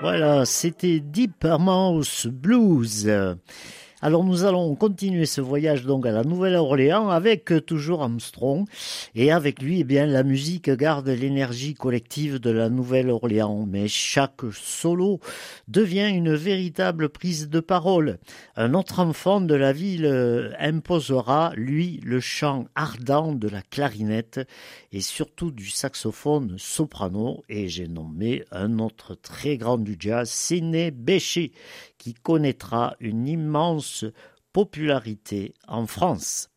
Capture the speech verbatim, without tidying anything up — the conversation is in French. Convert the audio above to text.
Voilà, c'était Deep Mouse Blues. Alors nous allons continuer ce voyage donc à la Nouvelle-Orléans avec euh, toujours Armstrong et avec lui eh bien la musique garde l'énergie collective de la Nouvelle-Orléans, mais chaque solo devient une véritable prise de parole. Un autre enfant de la ville euh, imposera lui le chant ardent de la clarinette et surtout du saxophone soprano, et j'ai nommé un autre très grand du jazz, Sidney Bechet, qui connaîtra une immense popularité en France.